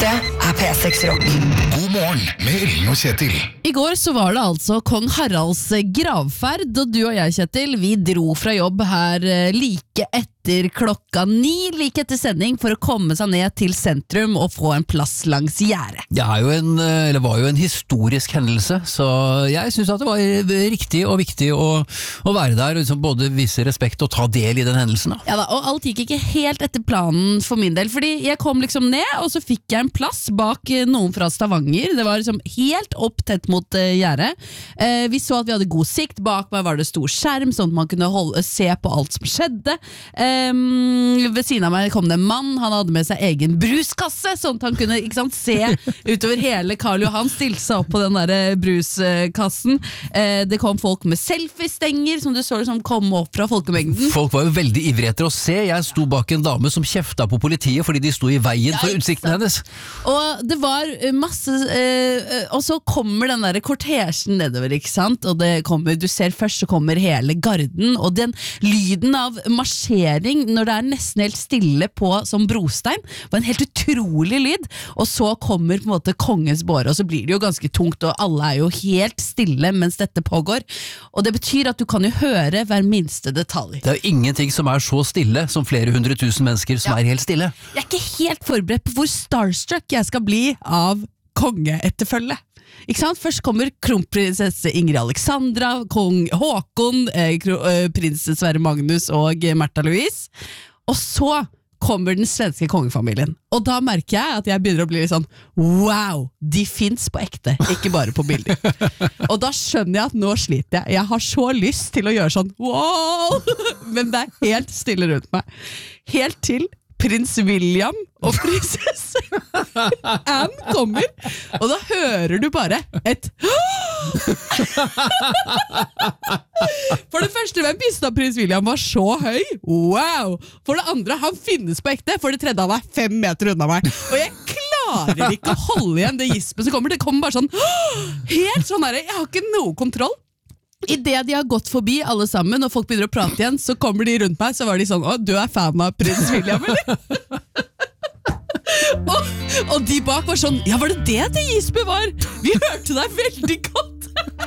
Dette P6 Rock. God morgen med Ellen og Kjetil. I går så var det altså Kong Haralds gravferd, og du og jeg, Kjetil, vi dro fra jobb her like etter klokka 9, like etter sending, for å komme seg ned til sentrum og få en plass langs gjerdet. Det var jo en historisk hendelse, så jeg synes at det var riktig og viktig å være der, og liksom både vise respekt og ta del i den hendelsen. Da. Ja da, og alt gikk ikke helt etter planen for min del, fordi jeg kom liksom ned, og så fikk jeg en plass bak noen fra Stavanger. Det var liksom helt opp tett mot gjerdet. Vi så at vi hadde god sikt. Bak meg var det stor skjerm, sånn at man kunne se på alt som skjedde. Ved siden av meg kom det en mann. Han hadde med seg egen bruskasse, sånn at han kunne se utover hele Karl Johan, stilte seg opp på den der bruskassen. Det kom folk med selfie-stenger, som du så liksom kom opp fra folkemengden. Folk var jo veldig ivrige etter å se. Jeg sto bak en dame som kjefta på politiet fordi de sto i veien for utsikten hennes. Og det var masse og så kommer den der kortesjen nedover, ikke sant? Og du ser først så kommer hele garden, og den lyden av marsjering når det nesten helt stille på som brostein, var en helt utrolig lyd. Og så kommer på en måte kongens båre, og så blir det jo ganske tungt, og alle jo helt stille mens dette pågår. Og det betyr at du kan jo høre hver minste detalj. Det jo ingenting som så stille som flere 100 000 mennesker som helt stille. Jeg ikke helt forberedt på hvor starstruck jeg skal bli av kongeetterfølge. Ikke sant? Først kommer kronprinsesse Ingrid Alexandra, kong Håkon, prins Sverre Magnus og Märtha Louise. Og så kommer den svenske kongefamilien. Og da merker jeg at jeg begynner å bli litt sånn, wow, de finnes på ekte, ikke bare på bilder. Og da skjønner jeg at nå sliter jeg. Jeg har så lyst til å gjøre sånn, wow, men det helt stille rundt meg. Helt til prins William og prinsesse Anne kommer, og da hører du bare et For det første, hvem visste at prins William var så høy? Wow! For det andre, han finnes på ekte. For det tredje, han 5 meter unna meg. Og jeg klarer ikke å holde igjen det gispet som kommer. Det kommer bare sånn, helt sånn her, jeg har ikke noe kontroll. I det de har gått forbi alle sammen, og folk begynner å prate igjen, så kommer de rundt meg, så var de sånn, å, du fan av prins William, eller? og de bak var sånn, ja, var det gispet var? Vi hørte deg veldig godt.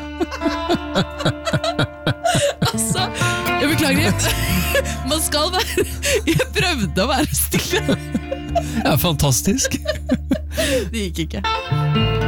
Altså, jeg beklager, man skal være, jeg prøvde å være stille. Ja, fantastisk. Det gikk ikke.